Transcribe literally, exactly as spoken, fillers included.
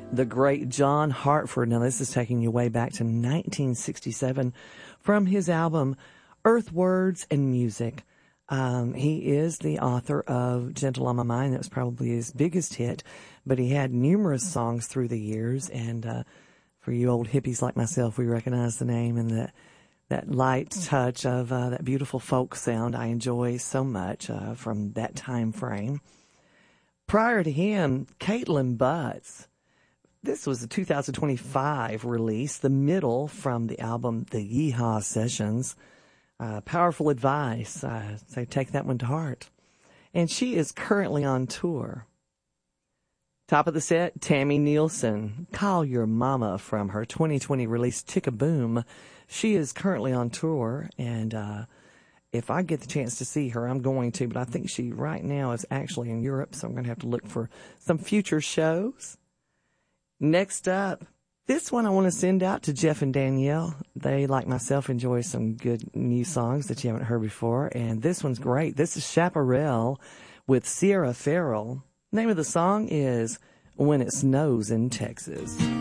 the great John Hartford. Now, this is taking you way back to nineteen sixty-seven from his album Earth, Words, and Music. Um, he is the author of Gentle on My Mind. That was probably his biggest hit, but he had numerous songs through the years. And uh, for you old hippies like myself, we recognize the name and the that light touch of uh, that beautiful folk sound I enjoy so much uh, from that time frame. Prior to him, Caitlin Butts. This was a two thousand twenty-five release, the middle from the album The Yeehaw Sessions. Uh, powerful advice. Uh, so take that one to heart. And she is currently on tour. Top of the set, Tammy Nielsen. Call Your Mama from her twenty twenty release Tick-a-Boom. She is currently on tour, and uh, if I get the chance to see her, I'm going to, but I think she right now is actually in Europe, so I'm going to have to look for some future shows. Next up, this one I want to send out to Jeff and Danielle. They, like myself, enjoy some good new songs that you haven't heard before, and this one's great. This is Chaparral with Sierra Farrell. The name of the song is When It Snows in Texas.